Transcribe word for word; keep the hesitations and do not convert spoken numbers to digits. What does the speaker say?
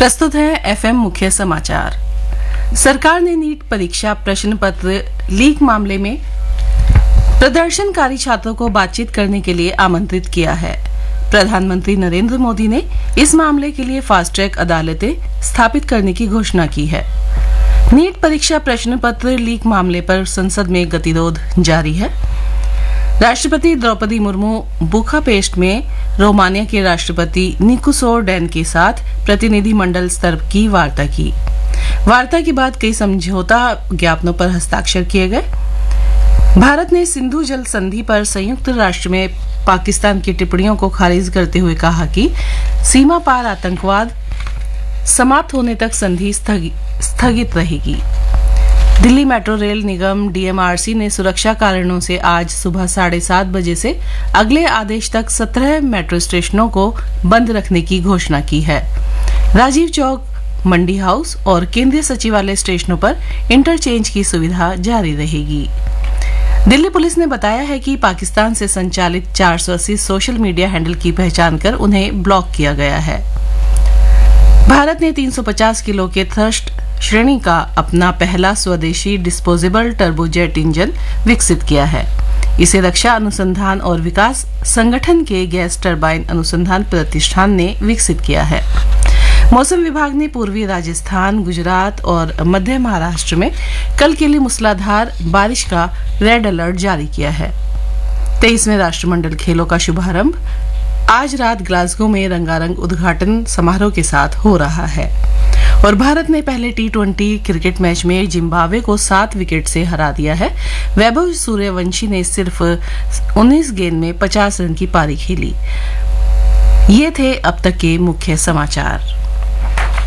प्रस्तुत है एफएम मुख्य समाचार। सरकार ने नीट परीक्षा प्रश्न पत्र लीक मामले में प्रदर्शनकारी छात्रों को बातचीत करने के लिए आमंत्रित किया है। प्रधानमंत्री नरेंद्र मोदी ने इस मामले के लिए फास्ट ट्रैक अदालतें स्थापित करने की घोषणा की है। नीट परीक्षा प्रश्न पत्र लीक मामले पर संसद में गतिरोध जारी है। राष्ट्रपति द्रौपदी मुर्मू बुखापेस्ट में रोमानिया के राष्ट्रपति निकोसो डैन के साथ प्रतिनिधि मंडल स्तर की वार्ता की। वार्ता के बाद कई समझौता ज्ञापनों पर हस्ताक्षर किए गए। भारत ने सिंधु जल संधि पर संयुक्त राष्ट्र में पाकिस्तान की टिप्पणियों को खारिज करते हुए कहा कि सीमा पार आतंकवाद समाप्त होने तक संधि स्थगित रहेगी। दिल्ली मेट्रो रेल निगम डीएमआरसी ने सुरक्षा कारणों से आज सुबह साढ़े सात बजे से अगले आदेश तक सत्रह मेट्रो स्टेशनों को बंद रखने की घोषणा की है। राजीव चौक, मंडी हाउस और केंद्रीय सचिवालय स्टेशनों पर इंटरचेंज की सुविधा जारी रहेगी। दिल्ली पुलिस ने बताया है कि पाकिस्तान से संचालित चार सौ अस्सी सोशल मीडिया हैंडल की पहचान कर उन्हें ब्लॉक किया गया है। भारत ने तीन सौ पचास किलो के थ्रस्ट श्रेणी का अपना पहला स्वदेशी डिस्पोजेबल टर्बोजेट इंजन विकसित किया है। इसे रक्षा अनुसंधान और विकास संगठन के गैस टरबाइन अनुसंधान प्रतिष्ठान ने विकसित किया है। मौसम विभाग ने पूर्वी राजस्थान, गुजरात और मध्य महाराष्ट्र में कल के लिए मूसलाधार बारिश का रेड अलर्ट जारी किया है। तेईसवें राष्ट्रमंडल खेलों का शुभारंभ आज रात ग्लासगो में रंगारंग उद्घाटन समारोह के साथ हो रहा है। और भारत ने पहले टी ट्वेंटी क्रिकेट मैच में जिम्बाब्वे को सात विकेट से हरा दिया है। वैभव सूर्यवंशी ने सिर्फ उन्नीस गेंद में पचास रन की पारी खेली। ये थे अब तक के मुख्य समाचार।